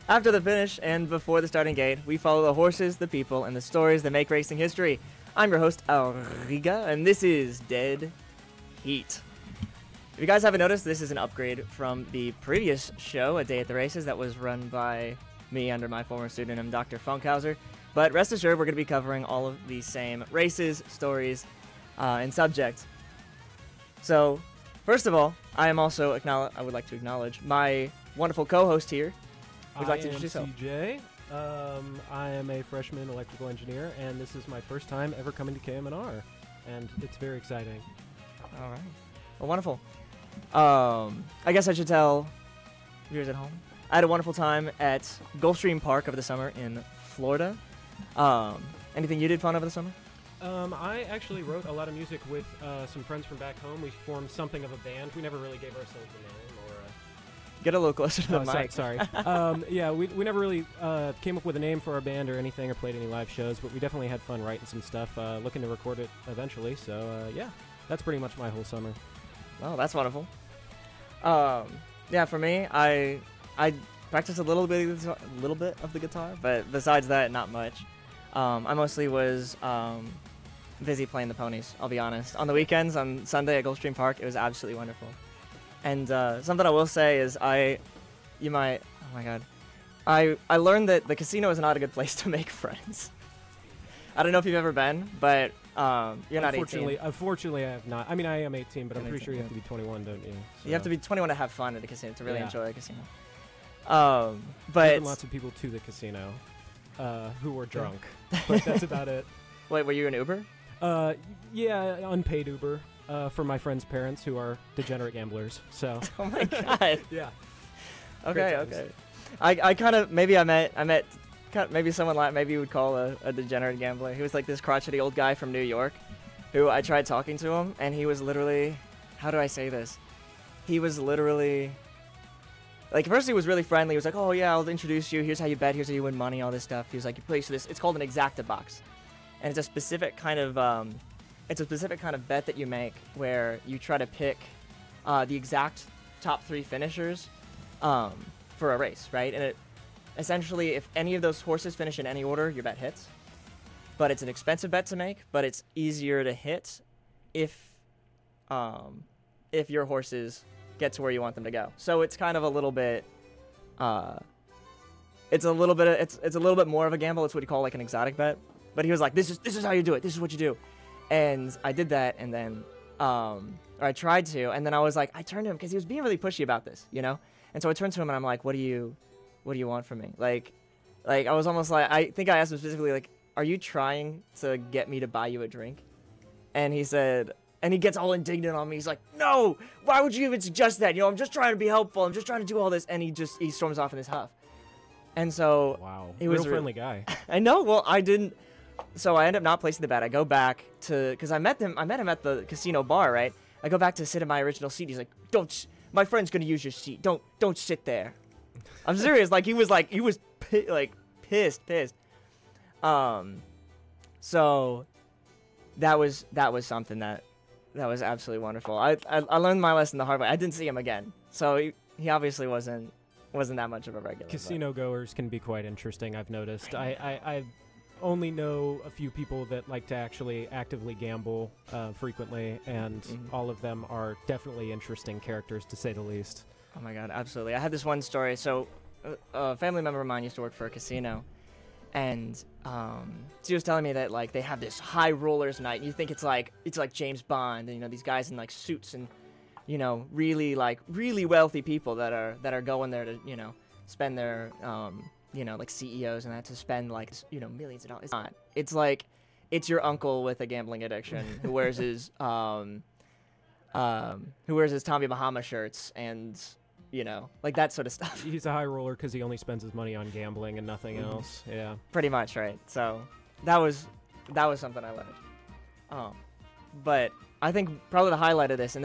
After the finish and before the starting gate, we follow the horses, the people, and the stories that make racing history. I'm your host, Alriga, and this is Dead Heat. If you guys haven't noticed, this is an upgrade from the previous show, A Day at the Races, that was run by me under my former pseudonym, Dr. Funkhauser. But rest assured, we're going to be covering all of the same races, stories, and subjects. So, first of all, I would like to acknowledge my wonderful co-host here. Would you like to introduce yourself? CJ. I am a freshman electrical engineer, and this is my first time ever coming to KMNR, and it's very exciting. All right. Well, wonderful. I guess I should tell viewers at home. I had a wonderful time at Gulfstream Park over the summer in Florida. Anything you did fun over the summer? I actually wrote a lot of music with some friends from back home. We formed something of a band. We never really gave ourselves a name or Get a little closer to the mic. Sorry. Yeah, we never really came up with a name for our band or anything or played any live shows, but we definitely had fun writing some stuff, looking to record it eventually. So, yeah, that's pretty much my whole summer. Oh, that's wonderful. Yeah, for me, I practiced a little bit of the guitar, but besides that, not much. I mostly was busy playing the ponies, I'll be honest. On the weekends, on Sunday at Gulfstream Park, it was absolutely wonderful. And something I will say is I learned that the casino is not a good place to make friends. I don't know if you've ever been, but you're not 18. Unfortunately, I have not. I mean, I am 18, but I'm pretty 18, sure you yeah. have to be 21, don't you? So. You have to be 21 to have fun at a casino, to really Yeah. enjoy a casino. I've But taken lots of people to the casino who were drunk, but that's about it. wait, were you an Uber? Yeah, unpaid Uber for my friends' parents who are degenerate gamblers. So. Oh my god. Yeah. Okay, times. okay. I kind of maybe maybe someone like maybe you would call a degenerate gambler. He was like this crotchety old guy from New York, who I tried talking to him, and he was literally, how do I say this? He was literally, like, first he was really friendly. He was like, oh yeah, I'll introduce you. Here's how you bet. Here's how you win money. All this stuff. He was like, you place this. It's called an exacta box, and it's a specific kind of bet that you make where you try to pick the exact top 3 finishers for a race, right? And it essentially, if any of those horses finish in any order, your bet hits. But it's an expensive bet to make, but it's easier to hit if your horses get to where you want them to go. So it's kind of a little bit it's a little bit more of a gamble. It's what you call like an exotic bet. But he was like, this is how you do it. This is what you do. And I did that, and then or I tried to, and then I was like, I turned to him because he was being really pushy about this, you know? And so I turned to him and I'm like, what do you want from me? Like I was almost like, I think I asked him specifically, like, are you trying to get me to buy you a drink? And he said, and he gets all indignant on me. He's like, no, why would you even suggest that? You know, I'm just trying to be helpful. I'm just trying to do all this. And he storms off in his huff. And so Wow. he was Real friendly guy. I know. Well, I didn't. So I end up not placing the bet. I go back to, because I met him at the casino bar, right? I go back to sit in my original seat. He's like, my friend's going to use your seat. Don't sit there. I'm serious. Like, he was pissed. So that was something that was absolutely wonderful. I learned my lesson the hard way. I didn't see him again. So he obviously wasn't that much of a regular. Casino goers can be quite interesting, I've noticed. I only know a few people that like to actually actively gamble frequently, and all of them are definitely interesting characters, to say the least. Oh my god, absolutely. I had this one story. So a family member of mine used to work for a casino, and she was telling me that, like, they have this high rollers night, and you think it's like James Bond, and, you know, these guys in like suits and, you know, really wealthy people that are going there to, you know, spend their you know, like CEOs and that, to spend, like, you know, millions of dollars. It's not. It's like, it's your uncle with a gambling addiction who wears his Tommy Bahama shirts and, you know, like that sort of stuff. He's a high roller because he only spends his money on gambling and nothing else. Yeah. Pretty much, right? So that was something I learned. But I think probably the highlight of this, and